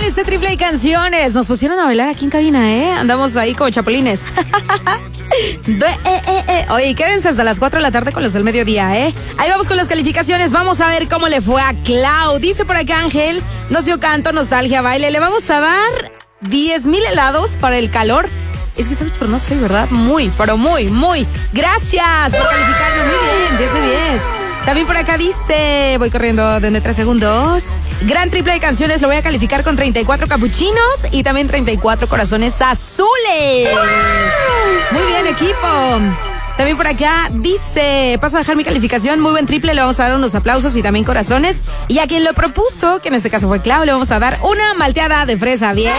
este triple de canciones. Nos pusieron a bailar aquí en cabina, ¿eh? Andamos ahí como chapulines. Oye, quédense hasta las 4 de la tarde con los del mediodía, ¿eh? Ahí vamos con las calificaciones. Vamos a ver cómo le fue a Clau. Dice por acá Ángel, nos dio canto, nostalgia, baile. Le vamos a dar 10,000 helados para el calor. Es que está bochornoso, ¿verdad? Muy, pero muy. Gracias por calificarlo. Muy bien, 10 de 10. También por acá dice, voy corriendo de 3 segundos. Gran triple de canciones, lo voy a calificar con 34 capuchinos y también 34 corazones azules. Muy bien, equipo. También por acá dice, paso a dejar mi calificación, muy buen triple, le vamos a dar unos aplausos y también corazones. Y a quien lo propuso, que en este caso fue Clau, le vamos a dar una malteada de fresa. Bien.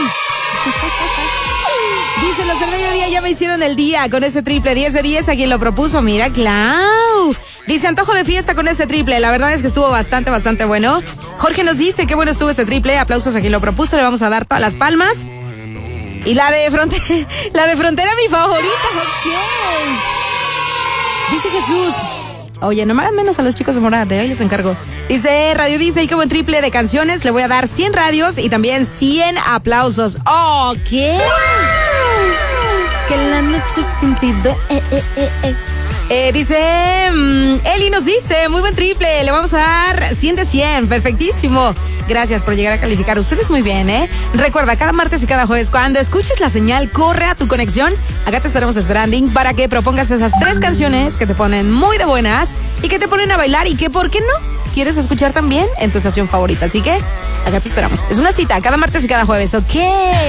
Dice, los del mediodía ya me hicieron el día con ese triple, 10 de 10 a quien lo propuso. Mira, Clau. Dice, antojo de fiesta con ese triple. La verdad es que estuvo bastante bueno. Jorge nos dice, qué bueno estuvo ese triple. Aplausos a quien lo propuso. Le vamos a dar todas las palmas. Y la de frontera, mi favorita. Ok. Dice Jesús. Oye, no me hagan menos a los chicos de Morate, hoy les encargo. Dice, Radio Dice, y qué buen triple de canciones. Le voy a dar 100 radios y también 100 aplausos. Ok. Que la noche sin ti. Dice, Eli nos dice, muy buen triple, le vamos a dar 100 de 100, perfectísimo. Gracias por llegar a calificar, ustedes muy bien, ¿eh? Recuerda, cada martes y cada jueves, cuando escuches la señal, corre a tu conexión. Acá te estaremos esperando para que propongas esas 3 canciones que te ponen muy de buenas y que te ponen a bailar y que, ¿por qué no? ¿Quieres escuchar también en tu estación favorita? Así que, acá te esperamos. Es una cita, cada martes y cada jueves, ¿ok?